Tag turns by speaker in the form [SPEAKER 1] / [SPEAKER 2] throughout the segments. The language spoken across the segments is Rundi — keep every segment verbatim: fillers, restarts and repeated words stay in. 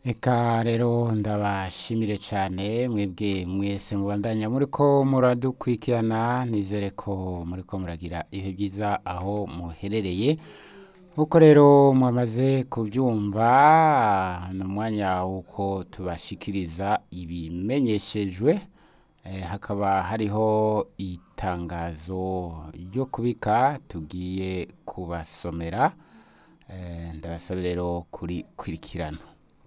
[SPEAKER 1] Eka rero ndabashimire cyane mwebwe mwese mubandanya muriko muradukwikirana nizere ko muriko muragira ibihe byiza aho muherereye nkuko rero mwamaze kubyumva ni umwanya w'uko tubashikiriza ibimenyeshejwe eh, hakaba hariho itangazo ryo kubika tugiye kubasomera eh, ndabasaba rero kurikurikirana.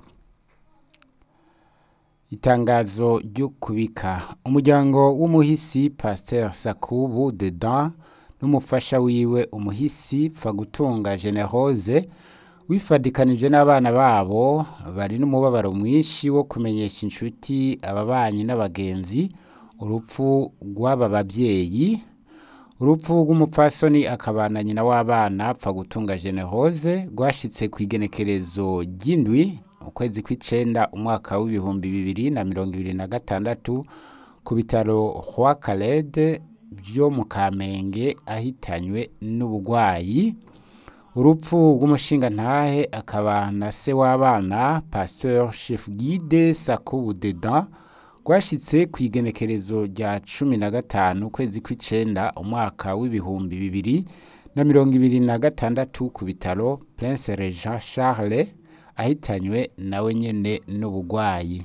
[SPEAKER 1] Itangazo ryo kubika umuryango w'umuhisi Pasteur Sakubu Dedan n'umufasha wiwe umuhisi Pfagutunga Generose wifadikanije n'abana babo bari n'umubabaro mwinshi wo kumenyesha inshuti ababanyi n'abagenzi urupfu rw'aba bavyeyi urupfu rw'umupfasoni akabana nyina w'abana Pfagutunga Generose rwashitse kwigenekerezo ry'indwi ukwezi kw'icenda umwaka w'ibihumbi bibiri na mirongo ibiri na gatandatu ku bitaro Roi Calede byo mu Kamenge ahitanywe n'ubugwayi urupfu rw'umushinga ntahe akaba na se w'abana Pasteur Chef Guide Sakubu Dedan rwashitse kwigenekerezo rya cumi na gatanu ukwezi kw'icenda umwaka w'ibihumbi bibiri na mirongo ibiri na gatandatu ku bitaro Prince Regent Charles ahitanywe nawe nyene n'ubugwayi.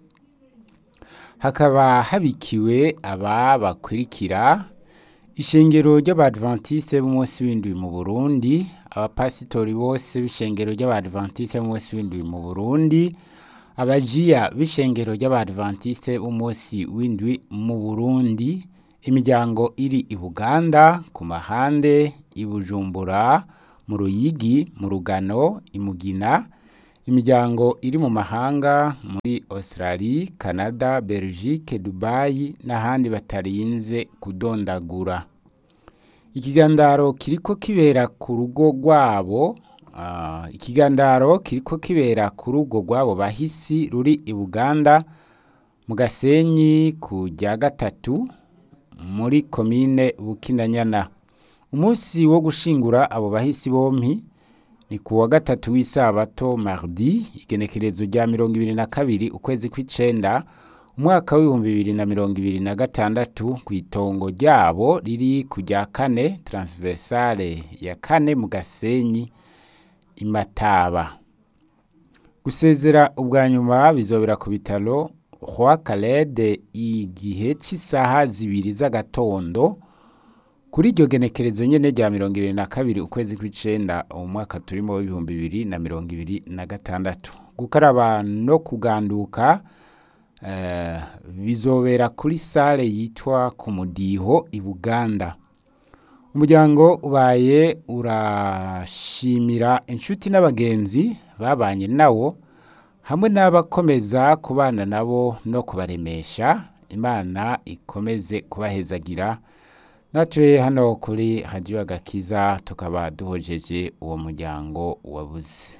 [SPEAKER 1] Hakaba habikiwe aba bakurikira ishengero ry'Abadventiste b'umunsi w'indwi mu Burundi, abapasitori bose b'ishengero ry'Abadventiste b'umunsi w'indwi mu Burundi, abajiya b'ishengero ry'Abadventiste b'umunsi w'indwi mu Burundi, imiryango iri i Buganda, ku Mahande, i Bujumbura, mu Ruyigi, mu Rugano, i Mugina, imiryango iri mu mahanga muri Australia, Canada, Belgique, Dubai n'ahandi batarinze kudondagura. Ikigandaro kiriko kibera ku rugo rwabo uh, ikigandaro kiriko kibera ku rugo rwabo bahisi ruri i Buganda mu Gasenyi ku rya gatatu muri komine Bukinanyana. Umunsi wo gushingura abo bahisi bompi ni kuwa gatatu w'isabato mardi igenekerezo rya mirongo ibiri na kabiri ukwezi kw'icenda umwaka w'ibihumbi bibiri na mirongo ibiri na gatandatu kw'itongo ryabo riri ku rya kane transversale ya kane mu Gasenyi Imataba. Gusezera ubwa nyuma bizobera ku bitaro Roi Calede igihe c'isaha zibiri z'agatondo kuri iryo genekerezo nyene rya mirongo ibiri na kabiri ukwezi kw'icenda umwaka turimo w'ibihumbi bibiri na mirongo ibiri na gatandatu. Gukaraba no kuganduka uh, bizobera kuri sale yitwa ku Mudiho i Buganda. Umuryango ubaye urashimira inshuti n'abagenzi babanye nawo hamwe n'abakomeza kubana nabo no kubaremesha. Imana ikomeze kubahezagira. Natwe hano kuri Radio Agakiza tukaba duhojeje uwo muryango wabuze.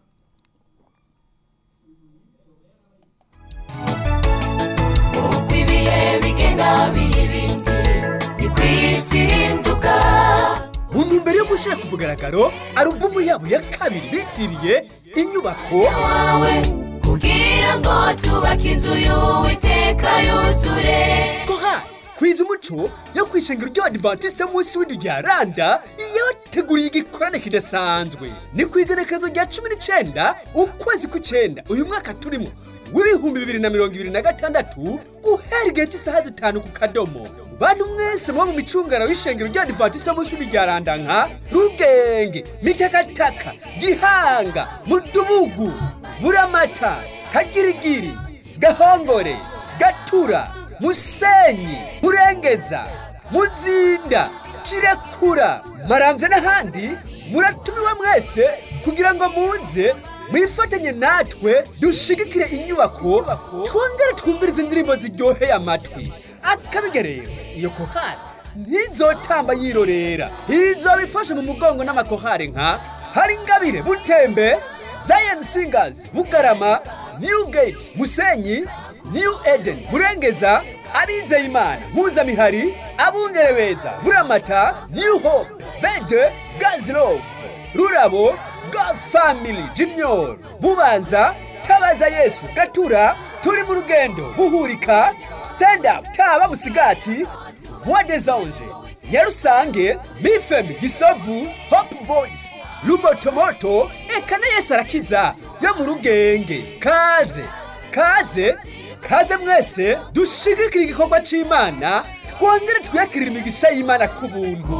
[SPEAKER 2] Ukwibiye bigenda bihibindi ikwisinduka
[SPEAKER 3] mu ntumbero yo gushira ku mugaragaro alubumu yabo ya kabiri bitiriye inyubako
[SPEAKER 2] wawe kugira ngo tubake inzu y'Uwiteka yuzure
[SPEAKER 3] koha kwiza umuco yo kwishengero ry'Abadventiste munsi w'indwi rya Randa yabateguriye igikorane kidasanzwe ni kwigenekerezo rya cumi n'icenda ukwezi kw'icenda uyu mwaka turimo w'ibihumbi bibiri na mirongo ibiri na gatandatu guhera igihe cy'isaha zitanu ku kadomo. Bantu mwese muba mu micungara w'ishengero ry'Abadventiste munsi w'indwi rya Randa nka Rugenge, Mitakataka, Gihanga, Mudubugu, Buramata, Kagirigiri, Gahongore, Gatura, Musenyi, Murengeza, Muzinda, Kirekura, Maramvya n'ahandi muratumiwe mwese kugira ngo muze mwifatanye natwe dushigikire inyubako twongere twumvirize indirimbo ziryoheye amatwi. Akabigerero iyo kohari ntizotamba yirorera izobifashe mu mugongo n'amakohari nka Haringabire, Butembe, Zion Singers, Bugarama, Newgate, Musenyi, New Eden, Murengeza, Abizeyimana, Mpuzamihari, Abungerebeza, Buramata, New Hope, Vede, God's Love, Rurabo, God's Family, Junior, Bubanza, Taba itabaza Yesu Gatura, turi mu rugendo buhurika, stand up Taba Musigati, Voix des Anges, Nyarusange, Mifem Gisavu, Hope Voice, Lumotomoto, eka na Yesu Arakiza yo mu Rugenge. Kaze, kaze, kaze mwese dushigikira igikorwa c'Imana, twongere twiyakirira imigisha y'Imana ku buntu.